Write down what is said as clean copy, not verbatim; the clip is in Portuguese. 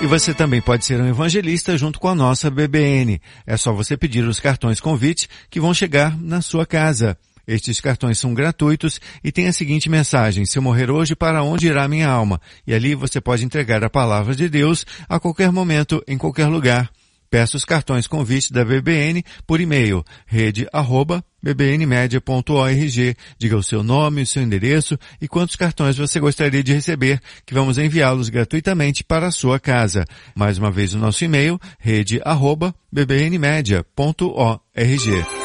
E você também pode ser um evangelista junto com a nossa BBN. É só você pedir os cartões convite que vão chegar na sua casa. Estes cartões são gratuitos e têm a seguinte mensagem: se eu morrer hoje, para onde irá minha alma? E ali você pode entregar a palavra de Deus a qualquer momento, em qualquer lugar. Peça os cartões convite da BBN por e-mail, rede@bbnmedia.org. Diga o seu nome, o seu endereço e quantos cartões você gostaria de receber, que vamos enviá-los gratuitamente para a sua casa. Mais uma vez o nosso e-mail, rede@bbnmedia.org.